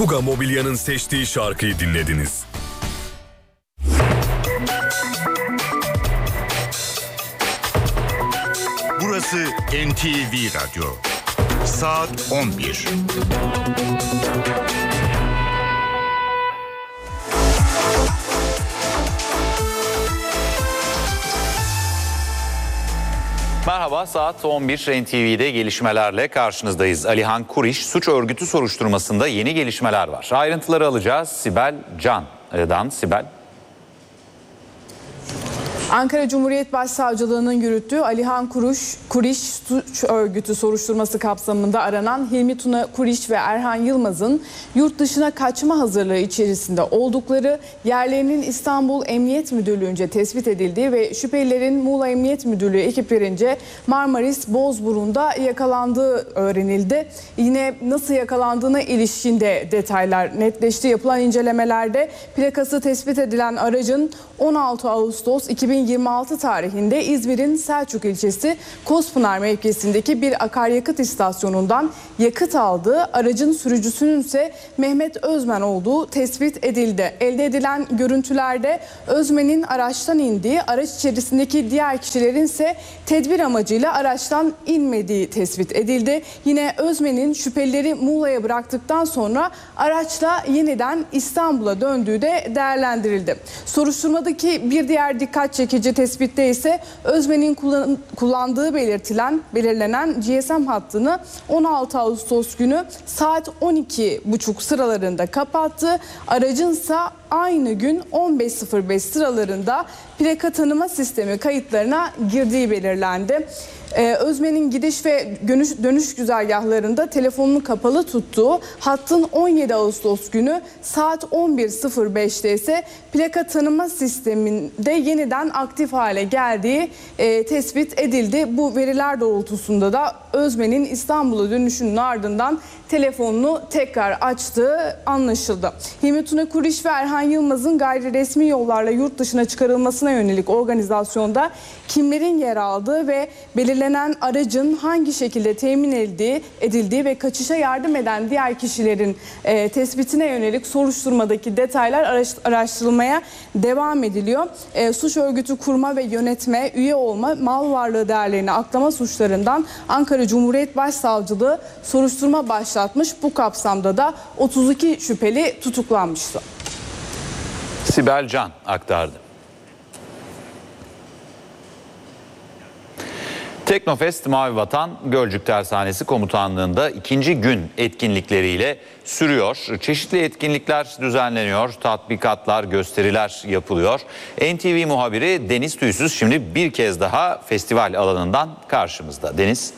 Puga Mobilya'nın seçtiği şarkıyı dinlediniz. Burası NTV Radyo. Saat 11. Merhaba, saat 11 NTV'de gelişmelerle karşınızdayız. Alihan Kuriş suç örgütü soruşturmasında yeni gelişmeler var. Ayrıntıları alacağız Sibel Can'dan. Sibel. Ankara Cumhuriyet Başsavcılığı'nın yürüttüğü Alihan Kuriş suç örgütü soruşturması kapsamında aranan Hilmi Tuna Kuriş ve Erhan Yılmaz'ın yurt dışına kaçma hazırlığı içerisinde oldukları, yerlerinin İstanbul Emniyet Müdürlüğü'nce tespit edildiği ve şüphelilerin Muğla Emniyet Müdürlüğü ekiplerince Marmaris Bozburun'da yakalandığı öğrenildi. Yine nasıl yakalandığına ilişkin de detaylar netleşti. Yapılan incelemelerde plakası tespit edilen aracın 16 Ağustos 2026 tarihinde İzmir'in Selçuk ilçesi Kospınar mevkisindeki bir akaryakıt istasyonundan yakıt aldığı, aracın sürücüsünün ise Mehmet Özmen olduğu tespit edildi. Elde edilen görüntülerde Özmen'in araçtan indiği, araç içerisindeki diğer kişilerin ise tedbir amacıyla araçtan inmediği tespit edildi. Yine Özmen'in şüphelileri Muğla'ya bıraktıktan sonra araçla yeniden İstanbul'a döndüğü de değerlendirildi. Soruşturmadaki bir diğer dikkat çekici tespitte ise Özmen'in kullandığı belirlenen GSM hattını 16 Ağustos günü saat 12.30 sıralarında kapattı. Aracınsa aynı gün 15.05 sıralarında plaka tanıma sistemi kayıtlarına girdiği belirlendi. Özmen'in gidiş ve dönüş güzergahlarında telefonunu kapalı tuttuğu, hattın 17 Ağustos günü saat 11.05'te ise plaka tanıma sisteminde yeniden aktif hale geldiği tespit edildi. Bu veriler doğrultusunda da Özmen'in İstanbul'a dönüşünün ardından telefonunu tekrar açtığı anlaşıldı. Hilmi Tuna Kuriş ve Erhan Yılmaz'ın gayri resmi yollarla yurt dışına çıkarılmasına yönelik organizasyonda kimlerin yer aldığı ve belirlenen aracın hangi şekilde temin edildiği ve kaçışa yardım eden diğer kişilerin tespitine yönelik soruşturmadaki detaylar araştırılmaya devam ediliyor. Suç örgütü kurma ve yönetme, üye olma, mal varlığı değerlerini aklama suçlarından Ankara Cumhuriyet Başsavcılığı soruşturma başlatmış. Bu kapsamda da 32 şüpheli tutuklanmıştı. Sibel Can aktardı. Teknofest Mavi Vatan Gölcük Tersanesi Komutanlığı'nda ikinci gün etkinlikleriyle sürüyor. Çeşitli etkinlikler düzenleniyor, tatbikatlar, gösteriler yapılıyor. NTV muhabiri Deniz Tüysüz şimdi bir kez daha festival alanından karşımızda. Deniz.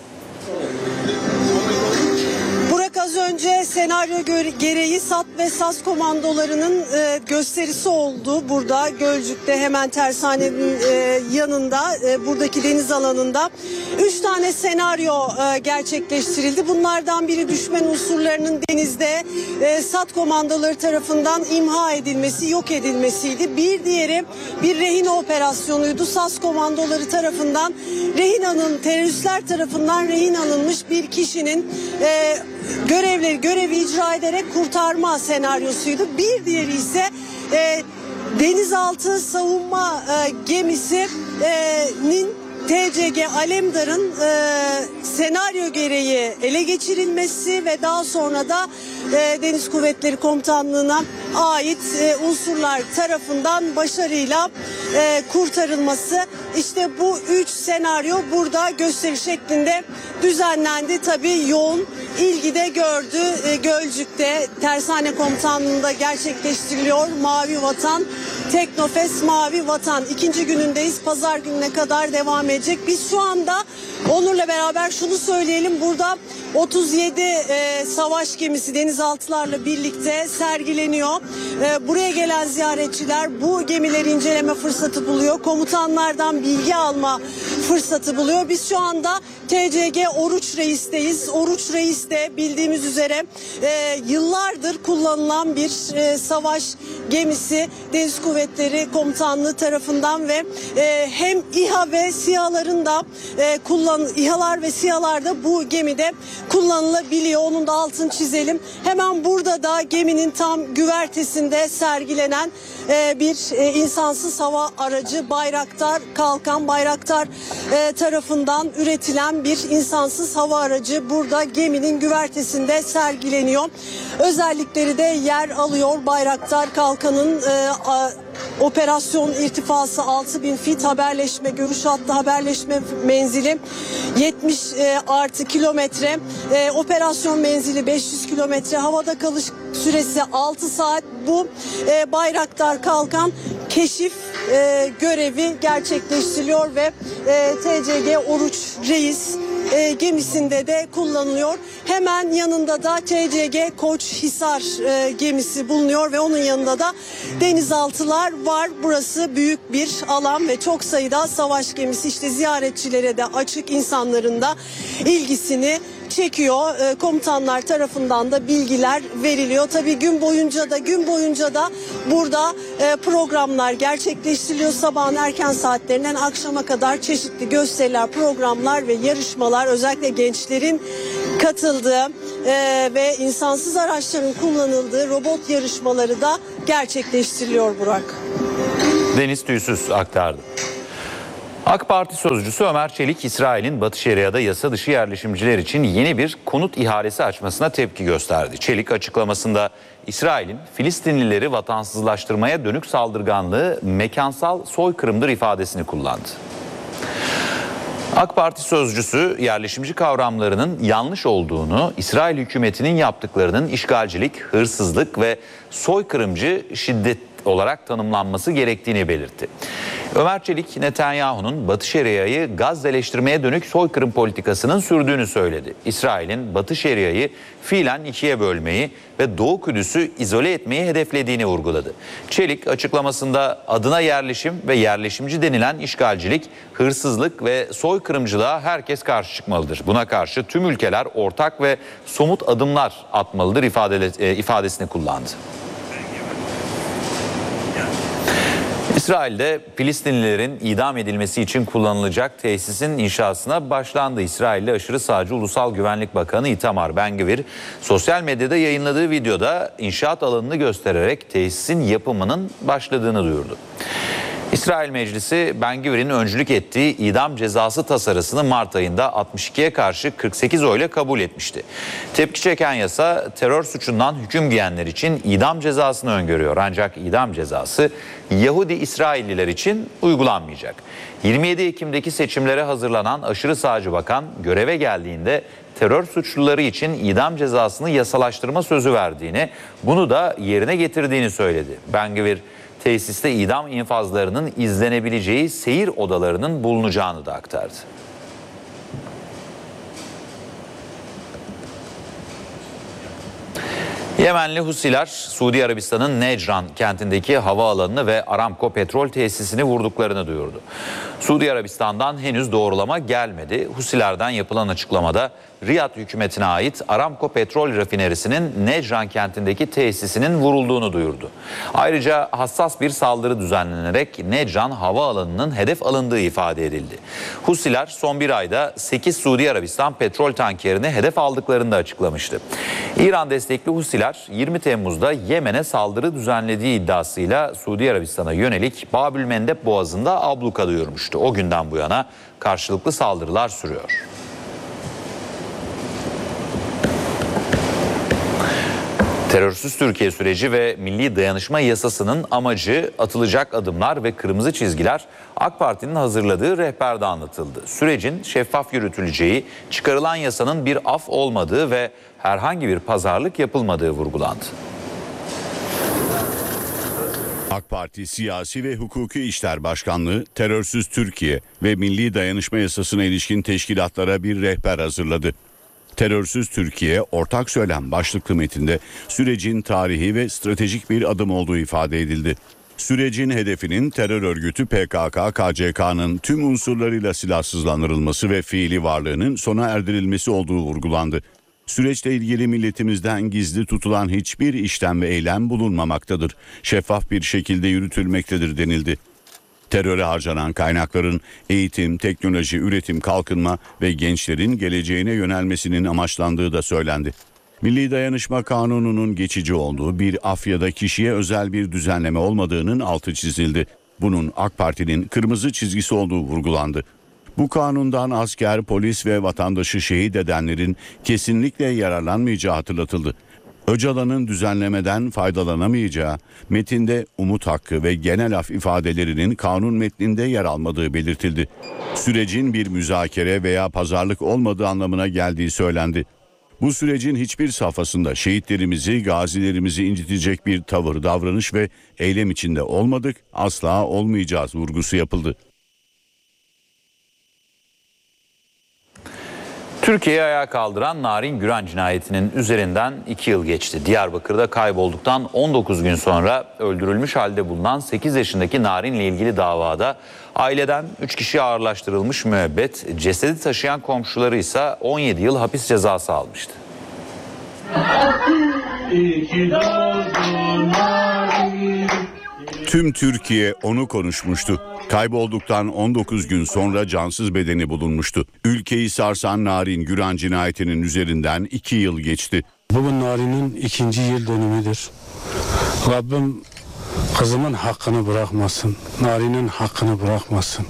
Az önce senaryo gereği SAT ve SAS komandolarının gösterisi oldu burada Gölcük'te, hemen tersanenin yanında, buradaki deniz alanında 3 tane senaryo gerçekleştirildi. Bunlardan biri düşman unsurlarının denizde SAT komandoları tarafından imha edilmesi, yok edilmesiydi. Bir diğeri bir rehin operasyonuydu. SAS komandoları tarafından teröristler tarafından rehin alınmış bir kişinin görevi icra ederek kurtarma senaryosuydu. Bir diğeri ise denizaltı savunma gemisinin TCG Alemdar'ın senaryo gereği ele geçirilmesi ve daha sonra da Deniz Kuvvetleri Komutanlığı'na ait unsurlar tarafından başarıyla kurtarılması. İşte bu 3 senaryo burada gösteri şeklinde düzenlendi. Tabii yoğun ilgi de gördü. Gölcük'te Tersane Komutanlığı'nda gerçekleştiriliyor Mavi Vatan. Teknofest Mavi Vatan ikinci günündeyiz. Pazar gününe kadar devam edecek. Biz şu anda Onur'la beraber şunu söyleyelim. Burada 37 savaş gemisi denizaltılarla birlikte sergileniyor. Buraya gelen ziyaretçiler bu gemileri inceleme fırsatı buluyor. Komutanlardan bilgi alma fırsatı buluyor. Biz şu anda TCG Oruç Reis'teyiz. Oruç Reis de bildiğimiz üzere yıllardır kullanılan bir savaş gemisi Deniz Kuvvetleri Komutanlığı tarafından ve hem İHA ve SİHA'ların da İHA'lar ve SİHA'lar da bu gemide kullanılabiliyor. Onun da altını çizelim. Hemen burada da geminin tam güvertesinde sergilenen bir insansız hava aracı Bayraktar Kalkan. Bayraktar tarafından üretilen bir insansız hava aracı burada geminin güvertesinde sergileniyor. Özellikleri de yer alıyor. Bayraktar Kalkan'ın operasyon irtifası 6000 fit, haberleşme görüş hattı, haberleşme menzili 70 artı kilometre, operasyon menzili 500 kilometre, havada kalış süresi 6 saat. Bu Bayraktar Kalkan keşif görevi gerçekleştiriliyor ve TCG Oruç Reis gemisinde de kullanılıyor. Hemen yanında da TCG Koçhisar gemisi bulunuyor ve onun yanında da denizaltılar var. Burası büyük bir alan ve çok sayıda savaş gemisi, işte ziyaretçilere de açık, insanların da ilgisini çekiyor. Komutanlar tarafından da bilgiler veriliyor. Tabii gün boyunca da burada programlar gerçekleştiriliyor. Sabahın erken saatlerinden akşama kadar çeşitli gösteriler, programlar ve yarışmalar, özellikle gençlerin katıldığı ve insansız araçların kullanıldığı robot yarışmaları da gerçekleştiriliyor Burak. Deniz Tüysüz aktardı. AK Parti sözcüsü Ömer Çelik, İsrail'in Batı Şeria'da yasa dışı yerleşimciler için yeni bir konut ihalesi açmasına tepki gösterdi. Çelik açıklamasında İsrail'in Filistinlileri vatansızlaştırmaya dönük saldırganlığı mekansal soykırımdır ifadesini kullandı. AK Parti sözcüsü yerleşimci kavramlarının yanlış olduğunu, İsrail hükümetinin yaptıklarının işgalcilik, hırsızlık ve soykırımcı şiddet olarak tanımlanması gerektiğini belirtti. Ömer Çelik, Netanyahu'nun Batı Şeria'yı Gazze'leştirmeye dönük soykırım politikasının sürdüğünü söyledi. İsrail'in Batı Şeria'yı fiilen ikiye bölmeyi ve Doğu Kudüs'ü izole etmeyi hedeflediğini vurguladı. Çelik açıklamasında adına yerleşim ve yerleşimci denilen işgalcilik, hırsızlık ve soykırımcılığa herkes karşı çıkmalıdır. Buna karşı tüm ülkeler ortak ve somut adımlar atmalıdır ifadesini kullandı. İsrail'de Filistinlilerin idam edilmesi için kullanılacak tesisin inşasına başlandı. İsrail'de aşırı sağcı Ulusal Güvenlik Bakanı Itamar Ben-Gvir sosyal medyada yayınladığı videoda inşaat alanını göstererek tesisin yapımının başladığını duyurdu. İsrail Meclisi Ben-Gvir'in öncülük ettiği idam cezası tasarısını Mart ayında 62'ye karşı 48 oyla kabul etmişti. Tepki çeken yasa terör suçundan hüküm giyenler için idam cezasını öngörüyor. Ancak idam cezası Yahudi İsrailliler için uygulanmayacak. 27 Ekim'deki seçimlere hazırlanan aşırı sağcı bakan göreve geldiğinde terör suçluları için idam cezasını yasalaştırma sözü verdiğini, bunu da yerine getirdiğini söyledi. Ben-Gvir, tesiste idam infazlarının izlenebileceği seyir odalarının bulunacağını da aktardı. Yemenli Husiler, Suudi Arabistan'ın Necran kentindeki havaalanını ve Aramco petrol tesisini vurduklarını duyurdu. Suudi Arabistan'dan henüz doğrulama gelmedi. Husilerden yapılan açıklamada Riyad hükümetine ait Aramco petrol rafinerisinin Necran kentindeki tesisinin vurulduğunu duyurdu. Ayrıca hassas bir saldırı düzenlenerek Necran havaalanının hedef alındığı ifade edildi. Husiler son bir ayda 8 Suudi Arabistan petrol tankerini hedef aldıklarını da açıklamıştı. İran destekli Husiler 20 Temmuz'da Yemen'e saldırı düzenlediği iddiasıyla Suudi Arabistan'a yönelik Babülmendeb Boğazı'nda abluka duyurmuştu. O günden bu yana karşılıklı saldırılar sürüyor. Terörsüz Türkiye süreci ve Milli Dayanışma Yasası'nın amacı, atılacak adımlar ve kırmızı çizgiler AK Parti'nin hazırladığı rehberde anlatıldı. Sürecin şeffaf yürütüleceği, çıkarılan yasanın bir af olmadığı ve herhangi bir pazarlık yapılmadığı vurgulandı. AK Parti Siyasi ve Hukuki İşler Başkanlığı, Terörsüz Türkiye ve Milli Dayanışma Yasası'na ilişkin teşkilatlara bir rehber hazırladı. Terörsüz Türkiye ortak söylem başlıklı metinde sürecin tarihi ve stratejik bir adım olduğu ifade edildi. Sürecin hedefinin terör örgütü PKK-KCK'nın tüm unsurlarıyla silahsızlandırılması ve fiili varlığının sona erdirilmesi olduğu vurgulandı. Süreçle ilgili milletimizden gizli tutulan hiçbir işlem ve eylem bulunmamaktadır. Şeffaf bir şekilde yürütülmektedir denildi. Teröre harcanan kaynakların eğitim, teknoloji, üretim, kalkınma ve gençlerin geleceğine yönelmesinin amaçlandığı da söylendi. Milli Dayanışma Kanunu'nun geçici olduğu, bir af ya da kişiye özel bir düzenleme olmadığının altı çizildi. Bunun AK Parti'nin kırmızı çizgisi olduğu vurgulandı. Bu kanundan asker, polis ve vatandaşı şehit edenlerin kesinlikle yararlanmayacağı hatırlatıldı. Öcalan'ın düzenlemeden faydalanamayacağı, metinde umut hakkı ve genel af ifadelerinin kanun metninde yer almadığı belirtildi. Sürecin bir müzakere veya pazarlık olmadığı anlamına geldiği söylendi. Bu sürecin hiçbir safhasında şehitlerimizi, gazilerimizi incitecek bir tavır, davranış ve eylem içinde olmadık, asla olmayacağız vurgusu yapıldı. Türkiye'yi ayağa kaldıran Narin Güran cinayetinin üzerinden 2 yıl geçti. Diyarbakır'da kaybolduktan 19 gün sonra öldürülmüş halde bulunan 8 yaşındaki Narin'le ilgili davada aileden 3 kişi ağırlaştırılmış müebbet, cesedi taşıyan komşuları ise 17 yıl hapis cezası almıştı. Tüm Türkiye onu konuşmuştu. Kaybolduktan 19 gün sonra cansız bedeni bulunmuştu. Ülkeyi sarsan Narin Güran cinayetinin üzerinden 2 yıl geçti. Bugün Narin'in 2. yıl dönümüdür. Rabbim kızımın hakkını bırakmasın. Narin'in hakkını bırakmasın.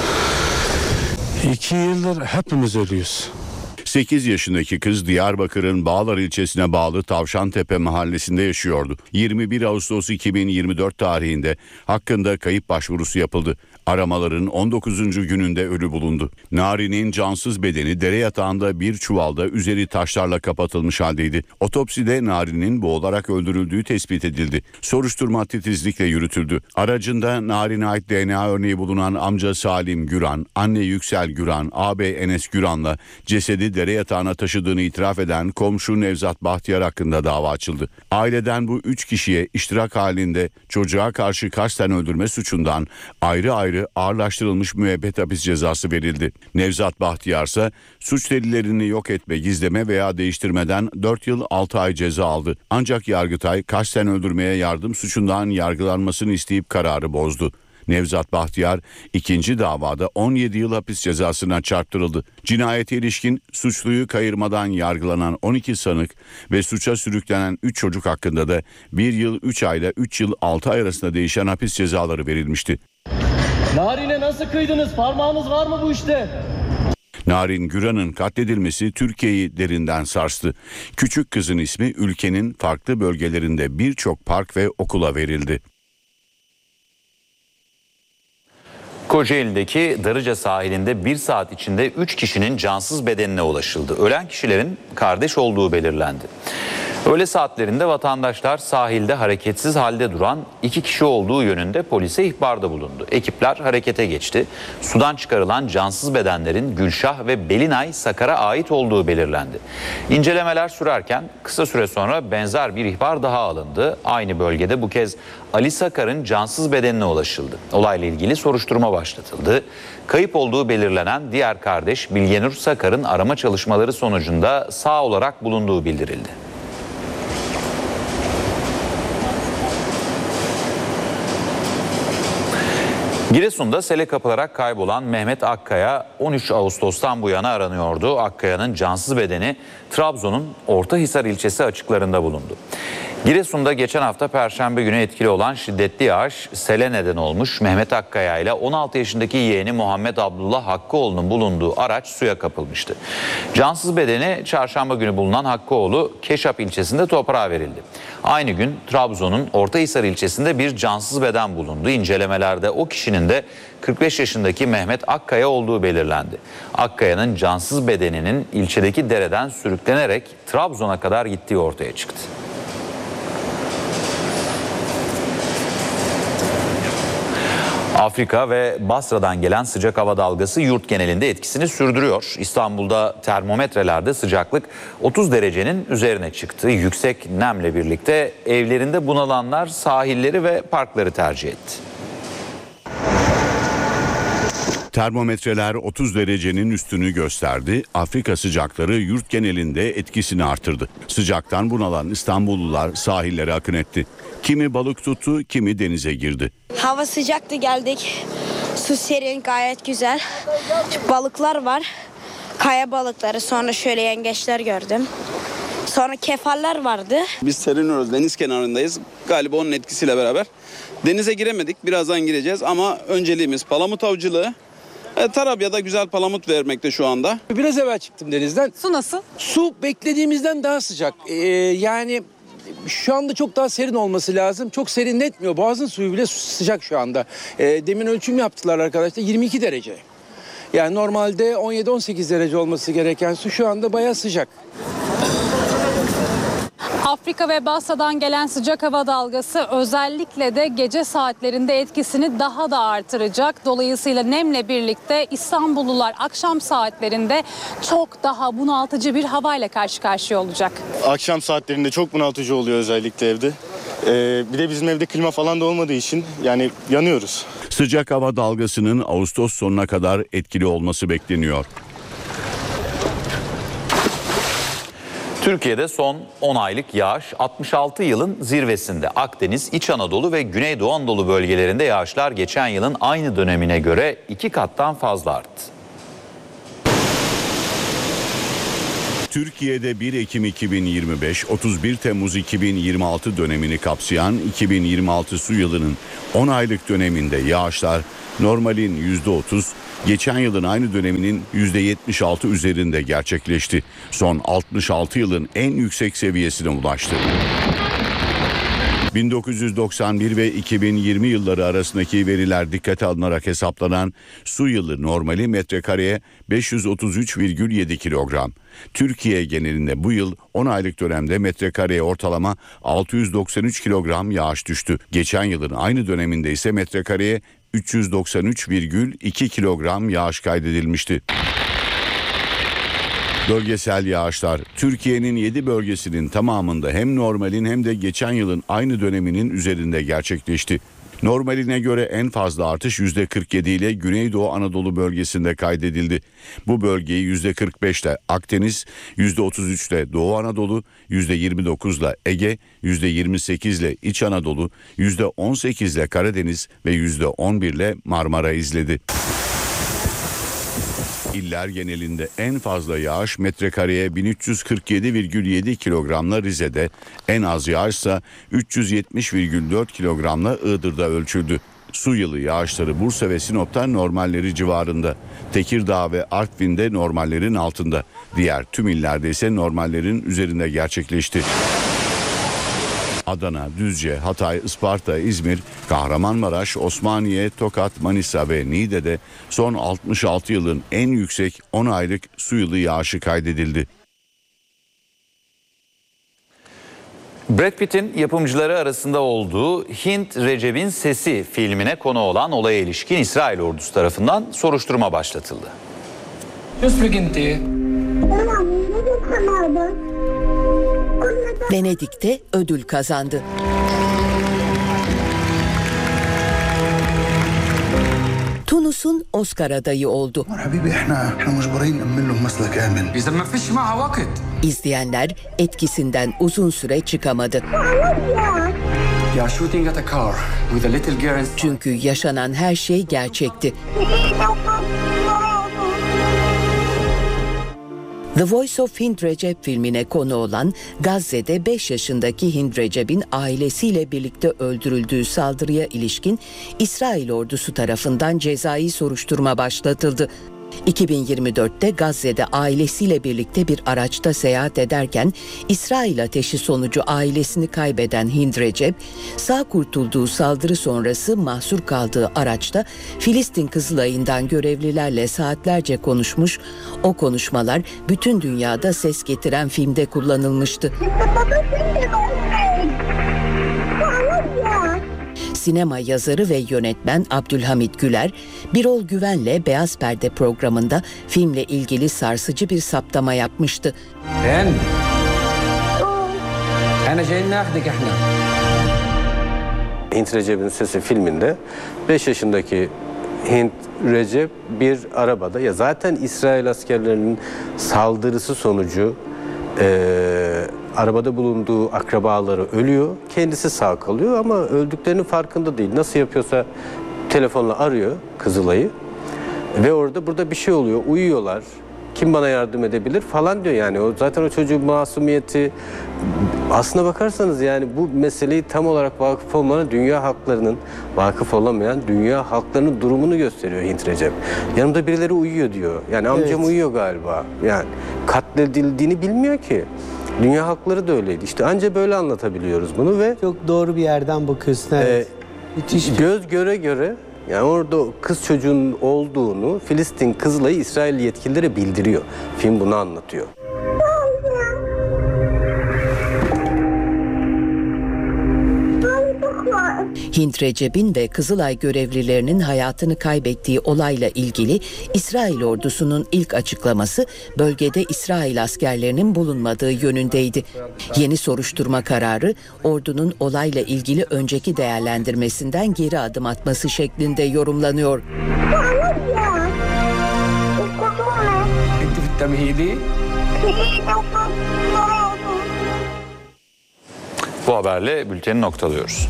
2 yıldır hepimiz ölüyoruz. 8 yaşındaki kız Diyarbakır'ın Bağlar ilçesine bağlı Tavşantepe mahallesinde yaşıyordu. 21 Ağustos 2024 tarihinde hakkında kayıp başvurusu yapıldı. Aramaların 19. gününde ölü bulundu. Narin'in cansız bedeni dere yatağında bir çuvalda üzeri taşlarla kapatılmış haldeydi. Otopside Narin'in boğularak öldürüldüğü tespit edildi. Soruşturma titizlikle yürütüldü. Aracında Narin'e ait DNA örneği bulunan amca Salim Güran, anne Yüksel Güran, ağabey Enes Güran'la cesedi dere yatağına taşıdığını itiraf eden komşu Nevzat Bahtiyar hakkında dava açıldı. Aileden bu 3 kişiye iştirak halinde çocuğa karşı kasten öldürme suçundan ayrı ayrı ağırlaştırılmış müebbet hapis cezası verildi. Nevzat Bahtiyar ise suç delillerini yok etme, gizleme veya değiştirmeden 4 yıl 6 ay ceza aldı. Ancak Yargıtay kasten öldürmeye yardım suçundan yargılanmasını isteyip kararı bozdu. Nevzat Bahtiyar ikinci davada 17 yıl hapis cezasına çarptırıldı. Cinayete ilişkin suçluyu kayırmadan yargılanan 12 sanık ve suça sürüklenen 3 çocuk hakkında da 1 yıl 3 ayla 3 yıl 6 ay arasında değişen hapis cezaları verilmişti. Narin'e nasıl kıydınız? Parmağınız var mı bu işte? Narin Güran'ın katledilmesi Türkiye'yi derinden sarstı. Küçük kızın ismi ülkenin farklı bölgelerinde birçok park ve okula verildi. Kocaeli'deki Darıca sahilinde 1 saat içinde 3 kişinin cansız bedenine ulaşıldı. Ölen kişilerin kardeş olduğu belirlendi. Öğle saatlerinde vatandaşlar sahilde hareketsiz halde duran 2 kişi olduğu yönünde polise ihbarda bulundu. Ekipler harekete geçti. Sudan çıkarılan cansız bedenlerin Gülşah ve Belinay Sakar'a ait olduğu belirlendi. İncelemeler sürerken kısa süre sonra benzer bir ihbar daha alındı. Aynı bölgede bu kez Ali Sakar'ın cansız bedenine ulaşıldı. Olayla ilgili soruşturma başlatıldı. Kayıp olduğu belirlenen diğer kardeş Bilgenur Sakar'ın arama çalışmaları sonucunda sağ olarak bulunduğu bildirildi. Giresun'da sele kapılarak kaybolan Mehmet Akkaya 13 Ağustos'tan bu yana aranıyordu. Akkaya'nın cansız bedeni Trabzon'un Ortahisar ilçesi açıklarında bulundu. Giresun'da geçen hafta Perşembe günü etkili olan şiddetli yağış sele neden olmuş. Mehmet Akkaya ile 16 yaşındaki yeğeni Muhammed Abdullah Hakkıoğlu'nun bulunduğu araç suya kapılmıştı. Cansız bedeni çarşamba günü bulunan Hakkıoğlu Keşap ilçesinde toprağa verildi. Aynı gün Trabzon'un Ortahisar ilçesinde bir cansız beden bulundu. İncelemelerde o kişinin de 45 yaşındaki Mehmet Akkaya olduğu belirlendi. Akkaya'nın cansız bedeninin ilçedeki dereden sürüklenerek Trabzon'a kadar gittiği ortaya çıktı. Afrika ve Basra'dan gelen sıcak hava dalgası yurt genelinde etkisini sürdürüyor. İstanbul'da termometrelerde sıcaklık 30 derecenin üzerine çıktı. Yüksek nemle birlikte evlerinde bunalanlar sahilleri ve parkları tercih etti. Termometreler 30 derecenin üstünü gösterdi. Afrika sıcakları yurt genelinde etkisini artırdı. Sıcaktan bunalan İstanbullular sahillere akın etti. Kimi balık tuttu, kimi denize girdi. Hava sıcaktı, geldik. Su serin, gayet güzel. Balıklar var. Kaya balıkları, sonra şöyle yengeçler gördüm. Sonra kefaller vardı. Biz seriniyoruz, deniz kenarındayız. Galiba onun etkisiyle beraber denize giremedik. Birazdan gireceğiz ama önceliğimiz palamut avcılığı. Tarabya'da güzel palamut vermekte şu anda. Biraz evvel çıktım denizden. Su nasıl? Su beklediğimizden daha sıcak. Yani şu anda çok daha serin olması lazım. Çok serinletmiyor. Boğazın suyu bile sıcak şu anda. Demin ölçüm yaptılar arkadaşlar, 22 derece. Yani normalde 17-18 derece olması gereken su şu anda bayağı sıcak. Afrika ve Basya'dan gelen sıcak hava dalgası özellikle de gece saatlerinde etkisini daha da artıracak. Dolayısıyla nemle birlikte İstanbullular akşam saatlerinde çok daha bunaltıcı bir havayla karşı karşıya olacak. Akşam saatlerinde çok bunaltıcı oluyor özellikle evde. Bir de bizim evde klima falan da olmadığı için yani yanıyoruz. Sıcak hava dalgasının Ağustos sonuna kadar etkili olması bekleniyor. Türkiye'de son 10 aylık yağış 66 yılın zirvesinde. Akdeniz, İç Anadolu ve Güneydoğu Anadolu bölgelerinde yağışlar geçen yılın aynı dönemine göre 2 kattan fazla arttı. Türkiye'de 1 Ekim 2025, 31 Temmuz 2026 dönemini kapsayan 2026 su yılının 10 aylık döneminde yağışlar normalin %30, geçen yılın aynı döneminin %76 üzerinde gerçekleşti. Son 66 yılın en yüksek seviyesine ulaştı. 1991 ve 2020 yılları arasındaki veriler dikkate alınarak hesaplanan su yılı normali metrekareye 533,7 kilogram. Türkiye genelinde bu yıl 10 aylık dönemde metrekareye ortalama 693 kilogram yağış düştü. Geçen yılın aynı döneminde ise metrekareye 393,2 kilogram yağış kaydedilmişti. Bölgesel yağışlar Türkiye'nin 7 bölgesinin tamamında hem normalin hem de geçen yılın aynı döneminin üzerinde gerçekleşti. Normaline göre en fazla artış %47 ile Güneydoğu Anadolu bölgesinde kaydedildi. Bu bölgeyi %45 ile Akdeniz, %33 ile Doğu Anadolu, %29 ile Ege, %28 ile İç Anadolu, %18 ile Karadeniz ve %11 ile Marmara izledi. İller genelinde en fazla yağış metrekareye 1347,7 kilogramla Rize'de, en az yağışsa 370,4 kilogramla Iğdır'da ölçüldü. Su yılı yağışları Bursa ve Sinop'ta normalleri civarında. Tekirdağ ve Artvin'de normallerin altında. Diğer tüm illerde ise normallerin üzerinde gerçekleşti. Adana, Düzce, Hatay, Isparta, İzmir, Kahramanmaraş, Osmaniye, Tokat, Manisa ve Niğde'de son 66 yılın en yüksek 10 aylık su yılı yağışı kaydedildi. Brad Pitt'in yapımcıları arasında olduğu Hint Recep'in Sesi filmine konu olan olaya ilişkin İsrail ordusu tarafından soruşturma başlatıldı. Venedik'te ödül kazandı. Tunus'un Oscar adayı oldu. İzleyenler etkisinden uzun süre çıkamadı. Çünkü yaşanan her şey gerçekti. The Voice of Hind Recep filmine konu olan Gazze'de 5 yaşındaki Hind Recep'in ailesiyle birlikte öldürüldüğü saldırıya ilişkin İsrail ordusu tarafından cezai soruşturma başlatıldı. 2024'te Gazze'de ailesiyle birlikte bir araçta seyahat ederken İsrail ateşi sonucu ailesini kaybeden Hind Recep, sağ kurtulduğu saldırı sonrası mahsur kaldığı araçta Filistin Kızılay'ından görevlilerle saatlerce konuşmuş, o konuşmalar bütün dünyada ses getiren filmde kullanılmıştı. Sinema yazarı ve yönetmen Abdülhamit Güler, Birol Güven'le Beyaz Perde programında filmle ilgili sarsıcı bir saptama yapmıştı. Hint Recep'in Sesi filminde 5 yaşındaki Hint Recep bir arabada, ya zaten İsrail askerlerinin saldırısı sonucu arabada bulunduğu akrabaları ölüyor. Kendisi sağ kalıyor ama öldüklerinin farkında değil. Nasıl yapıyorsa telefonla arıyor Kızılay'ı ve burada bir şey oluyor. Uyuyorlar. Kim bana yardım edebilir falan diyor yani. Zaten o çocuğun masumiyeti, aslına bakarsanız yani bu meseleyi tam olarak vakıf olmayan, dünya halklarının vakıf olamayan dünya halklarının durumunu gösteriyor Hint Recep. Yanımda birileri uyuyor diyor. Yani amcam uyuyor galiba. Yani katledildiğini bilmiyor ki. Dünya halkları da öyleydi. İşte anca böyle anlatabiliyoruz bunu ve çok doğru bir yerden bakıyorsun. Evet. Göz göre göre yani orada kız çocuğun olduğunu Filistin Kızılay'ı İsrail yetkililere bildiriyor. Film bunu anlatıyor. Hint Recep'in ve Kızılay görevlilerinin hayatını kaybettiği olayla ilgili İsrail ordusunun ilk açıklaması bölgede İsrail askerlerinin bulunmadığı yönündeydi. Yeni soruşturma kararı ordunun olayla ilgili önceki değerlendirmesinden geri adım atması şeklinde yorumlanıyor. Bu haberle bülteni noktalıyoruz.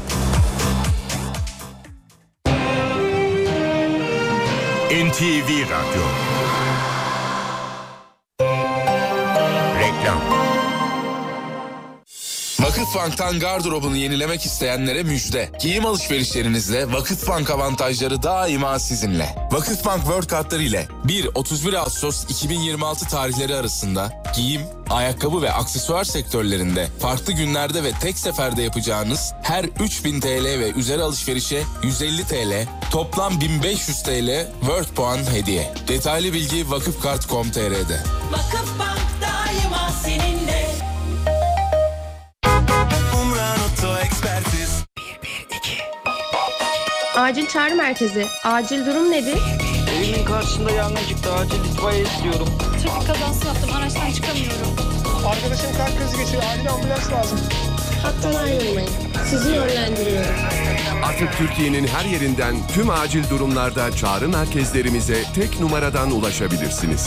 NTV Radyo. Reklam. Vakıfbank'tan gardırobunu yenilemek isteyenlere müjde. Giyim alışverişlerinizde Vakıfbank avantajları daima sizinle. Vakıfbank World kartları ile 1-31 Ağustos 2026 tarihleri arasında giyim, ayakkabı ve aksesuar sektörlerinde farklı günlerde ve tek seferde yapacağınız her 3000 TL ve üzeri alışverişe 150 TL, toplam 1500 TL World puan hediye. Detaylı bilgi vakıfkart.com.tr'de. Vakıfbank daima seninle. Acil çağrı merkezi. Acil durum nedir? Evimin karşısında yangın çıktı. Acil itfaiye istiyorum. Trafik kazası yaptım. Araçtan çıkamıyorum. Arkadaşım kalp krizi geçiriyor. Acil ambulans lazım. Hattan ayrılmayın. Sizi yönlendiriyorum. Artık Türkiye'nin her yerinden tüm acil durumlarda çağrı merkezlerimize tek numaradan ulaşabilirsiniz.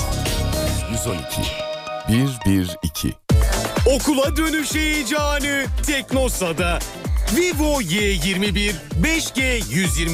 112 112. Okula dönüş heyecanı Teknosa'da. Vivo Y21 5G 120